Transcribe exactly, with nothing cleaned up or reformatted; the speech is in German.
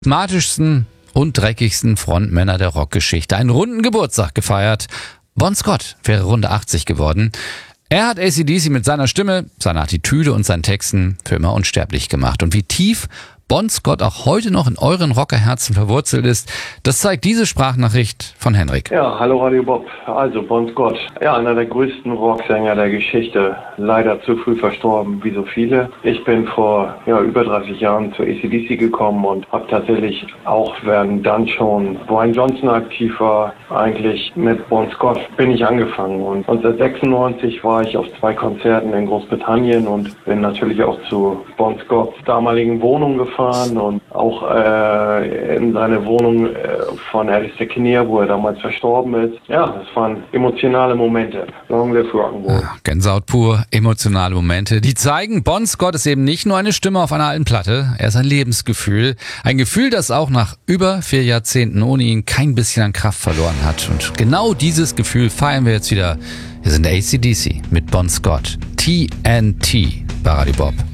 charismatischsten und dreckigsten Frontmänner der Rockgeschichte einen runden Geburtstag gefeiert. Bon Scott wäre Runde achtzig geworden. Er hat A C D C mit seiner Stimme, seiner Attitüde und seinen Texten für immer unsterblich gemacht. Und wie tief Bon Scott auch heute noch in euren Rockerherzen verwurzelt ist, das zeigt diese Sprachnachricht von Henrik. Ja, hallo Radio Bob. Also Bon Scott, ja, einer der größten Rocksänger der Geschichte, leider zu früh verstorben, wie so viele. Ich bin vor ja, über dreißig Jahren zu A C D C gekommen und habe tatsächlich auch, während dann schon Brian Johnson aktiv war, eigentlich mit Bon Scott bin ich angefangen. Und neunzehnhundertsechsundneunzig war ich auf zwei Konzerten in Großbritannien und bin natürlich auch zu Bon Scotts damaligen Wohnung gefahren und auch äh, in seine Wohnung äh, von Alistair Kinnear, wo er damals verstorben ist. Ja, das waren emotionale Momente. Long live Rock'n'Roll. Ja, Gänsehaut pur, emotionale Momente, die zeigen, Bon Scott ist eben nicht nur eine Stimme auf einer alten Platte, er ist ein Lebensgefühl. Ein Gefühl, das auch nach über vier Jahrzehnten ohne ihn kein bisschen an Kraft verloren hat. Und genau dieses Gefühl feiern wir jetzt wieder. Wir sind A C D C mit Bon Scott. T N T bei Radio Bob.